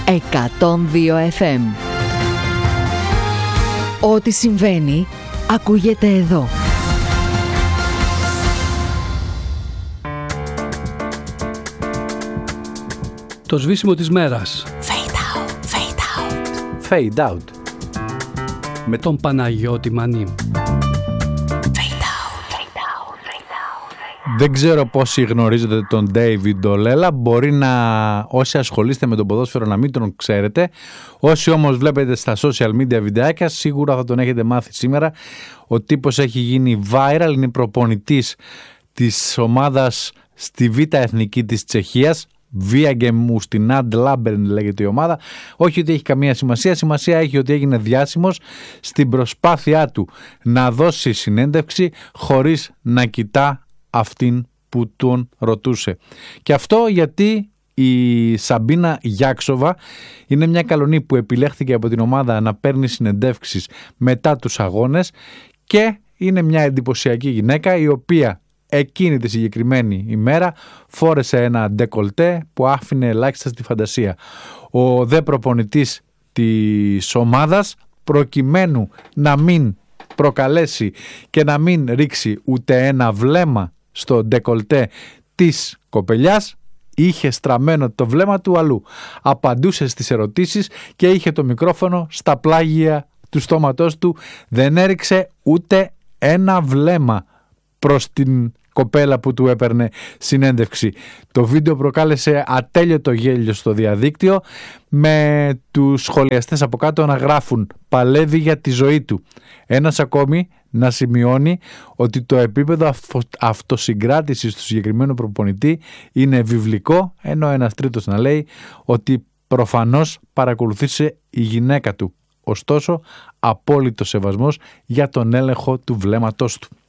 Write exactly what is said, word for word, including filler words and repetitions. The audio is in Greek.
εκατόν δύο εφ εμ. Ό,τι συμβαίνει ακούγεται εδώ. Το σβήσιμο της μέρας. Fade out, fade out. Fade out. Με τον Παναγιώτη Μανή. Δεν ξέρω πόσοι γνωρίζετε τον David Dolella. Μπορεί να όσοι ασχολείστε με τον ποδόσφαιρο να μην τον ξέρετε. Όσοι όμως βλέπετε στα social media βιντεάκια σίγουρα θα τον έχετε μάθει σήμερα. Ο τύπος έχει γίνει viral, είναι προπονητής της ομάδας στη Β' Εθνική της Τσεχίας. Viagem στην Adlabern λέγεται η ομάδα. Όχι ότι έχει καμία σημασία. Σημασία έχει ότι έγινε διάσημος στην προσπάθειά του να δώσει συνέντευξη χωρίς να κοιτά αυτήν που τον ρωτούσε. Και αυτό γιατί η Σαμπίνα Γιάξοβα είναι μια καλονή που επιλέχθηκε από την ομάδα να παίρνει συνεντεύξεις μετά τους αγώνες και είναι μια εντυπωσιακή γυναίκα η οποία εκείνη τη συγκεκριμένη ημέρα φόρεσε ένα ντεκολτέ που άφηνε ελάχιστα στη φαντασία. Ο δε προπονητής της ομάδας, προκειμένου να μην προκαλέσει και να μην ρίξει ούτε ένα βλέμμα στο ντεκολτέ της κοπελιάς, είχε στραμμένο το βλέμμα του αλλού. Απαντούσε στις ερωτήσεις και είχε το μικρόφωνο στα πλάγια του στόματός του. Δεν έριξε ούτε ένα βλέμμα προς την κοπέλα που του έπαιρνε συνέντευξη. Το βίντεο προκάλεσε ατέλειωτο γέλιο στο διαδίκτυο, με τους σχολιαστές από κάτω να γράφουν «Παλεύει για τη ζωή του». Ένας ακόμη να σημειώνει ότι το επίπεδο αυτοσυγκράτησης του συγκεκριμένου προπονητή είναι βιβλικό, ενώ ένας τρίτος να λέει ότι προφανώς παρακολουθήσε η γυναίκα του. Ωστόσο, απόλυτο σεβασμός για τον έλεγχο του βλέμματός του.